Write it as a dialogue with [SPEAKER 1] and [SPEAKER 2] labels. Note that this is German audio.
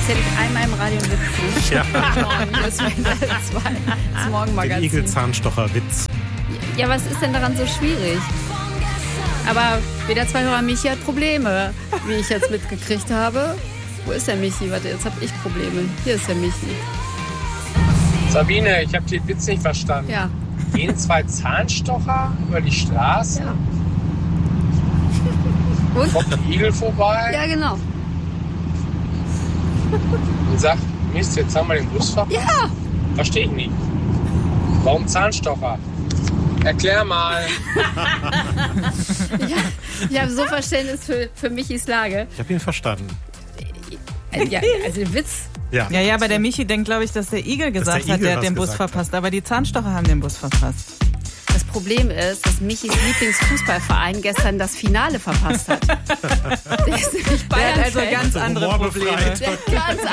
[SPEAKER 1] erzähle ich einmal im Radio einen Witz.
[SPEAKER 2] Ja.
[SPEAKER 1] Morgen müssen wir das Morgenmagazin.
[SPEAKER 2] Den Igelzahnstocher-Witz.
[SPEAKER 1] Ja, was ist denn daran so schwierig? Aber weder zwei Hörer Michi hat Probleme, wie ich jetzt mitgekriegt habe. Wo ist der Michi? Warte, jetzt habe ich Probleme. Hier ist der Michi.
[SPEAKER 3] Sabine, ich habe den Witz nicht verstanden.
[SPEAKER 1] Ja.
[SPEAKER 3] Gehen zwei Zahnstocher über die Straße?
[SPEAKER 1] Ja. Und?
[SPEAKER 3] Kommt ein Igel vorbei
[SPEAKER 1] Ja, genau.
[SPEAKER 3] und sagt, Mist, jetzt haben wir den Bus verpasst?
[SPEAKER 1] Ja.
[SPEAKER 3] Verstehe ich nicht. Warum Zahnstocher? Erklär mal.
[SPEAKER 1] Ich habe so Verständnis für Michis Lage.
[SPEAKER 2] Ich habe ihn verstanden.
[SPEAKER 1] Ja, also der Witz.
[SPEAKER 2] Ja,
[SPEAKER 4] aber der Michi denkt, glaube ich, dass der Igel gesagt
[SPEAKER 2] der
[SPEAKER 4] hat, der
[SPEAKER 2] Igel
[SPEAKER 4] hat den
[SPEAKER 2] was
[SPEAKER 4] Bus
[SPEAKER 2] gesagt
[SPEAKER 4] verpasst. Aber die Zahnstocher haben den Bus verpasst.
[SPEAKER 1] Das Problem ist, dass Michis Lieblingsfußballverein gestern das Finale verpasst hat. Der ist nämlich
[SPEAKER 4] Der hat also
[SPEAKER 1] Bayern-Fan.
[SPEAKER 4] ganz andere Probleme.
[SPEAKER 1] Der hat ganz